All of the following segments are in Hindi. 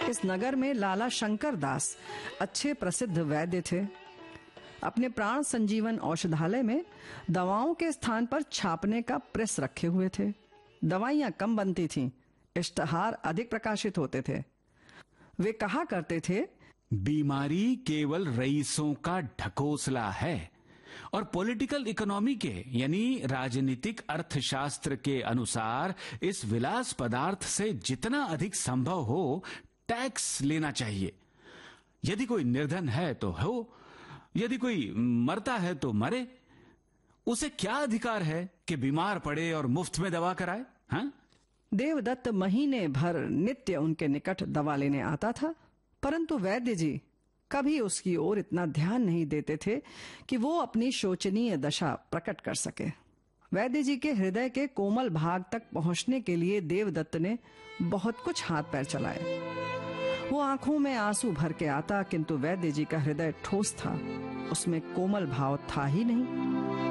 इस नगर में लाला शंकर दास अच्छे प्रसिद्ध वैद्य थे। अपने प्राण संजीवन औषधालय में दवाओं के स्थान पर छापने का प्रेस रखे हुए थे। दवाइयां कम बनती थीं, इश्तहार अधिक प्रकाशित होते थे। वे कहा करते थे, बीमारी केवल रईसों का ढकोसला है और पॉलिटिकल इकोनॉमी के यानी राजनीतिक अर्थशास्त्र के अनुसार इस विलास पदार्थ से जितना अधिक संभव हो टैक्स लेना चाहिए। यदि कोई निर्धन है तो हो, यदि कोई मरता है तो मरे। उसे क्या अधिकार है कि बीमार पड़े और मुफ्त में दवा कराए? हाँ? देवदत्त महीने भर नित्य उनके निकट दवा लेने आता था, परंतु वैद्य जी कभी उसकी ओर इतना ध्यान नहीं देते थे कि वो अपनी शोचनीय दशा प्रकट कर सके। वैद्य जी के हृदय के कोमल भाग तक पहुंचने के लिए देवदत्त ने बहुत कुछ हाथ पैर चलाए। वो आंखों में आंसू भर के आता, किंतु वैद्य जी का हृदय ठोस था, उसमें कोमल भाव था ही नहीं।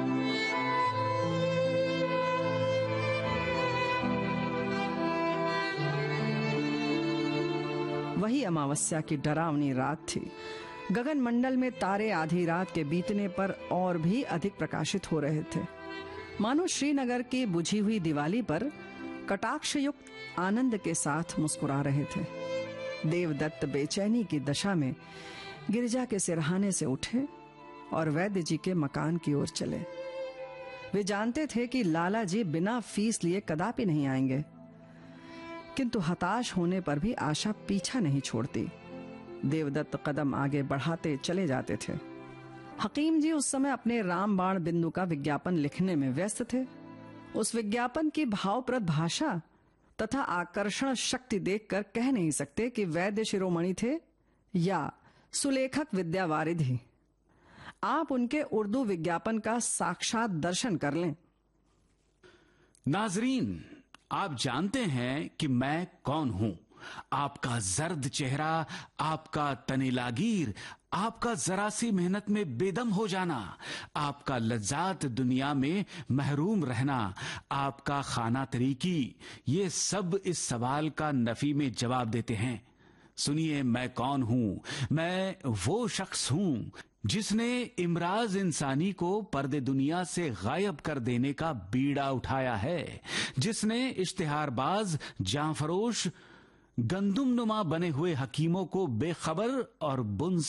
वही अमावस्या की डरावनी रात थी। गगन मंडल में तारे आधी रात के बीतने पर और भी अधिक प्रकाशित हो रहे थे, मानो श्रीनगर की बुझी हुई दिवाली पर कटाक्ष युक्त आनंद के साथ मुस्कुरा रहे थे। देवदत्त बेचैनी की दशा में गिरिजा के सिरहाने से उठे और वैद्य जी के मकान की ओर चले। वे जानते थे कि लाला जी बिना फीस लिए कदापि नहीं आएंगे, किंतु हताश होने पर भी आशा पीछा नहीं छोड़ती। देवदत्त कदम आगे बढ़ाते चले जाते थे। हकीम जी उस समय अपने रामबाण बिंदु का विज्ञापन लिखने में व्यस्त थे। उस विज्ञापन की भावप्रद भाषा तथा आकर्षण शक्ति देखकर कह नहीं सकते कि वैद्य शिरोमणि थे या सुलेखक विद्यावारिधि। आप उनके उर्दू विज्ञापन का साक्षात दर्शन कर लें। नाजरीन, आप जानते हैं कि मैं कौन हूं। आपका जर्द चेहरा, आपका तनेलागीर, आपका जरा सी मेहनत में बेदम हो जाना, आपका लज्जात दुनिया में महरूम रहना, आपका खाना तरीकी, ये सब इस सवाल का नफी में जवाब देते हैं। सुनिए, मैं कौन हूं। मैं वो शख्स हूं जिसने इमराज इंसानी को पर्दे दुनिया से गायब कर देने का बीड़ा उठाया है, जिसने इश्तिहारबाज, जांफरोश, गंदुम नुमा बने हुए हकीमों को बेखबर और बुन